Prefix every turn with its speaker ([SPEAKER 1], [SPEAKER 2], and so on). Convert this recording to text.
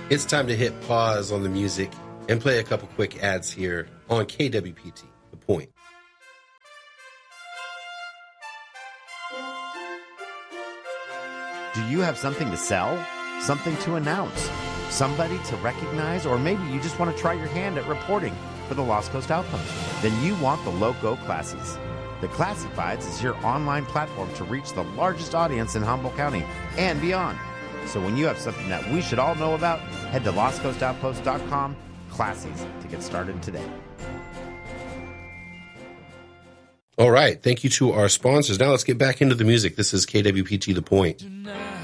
[SPEAKER 1] It's time to hit pause on the music and play a couple quick ads here on KWPT, The Point.
[SPEAKER 2] Do you have something to sell? Something to announce? Somebody to recognize? Or maybe you just want to try your hand at reporting for the Lost Coast Outpost? Then you want the Loco Classies. The Classifieds is your online platform to reach the largest audience in Humboldt County and beyond. So when you have something that we should all know about, head to lostcoastoutpost.com, Classies, to get started today.
[SPEAKER 1] All right. Thank you to our sponsors. Now let's get back into the music. This is KWPT The Point.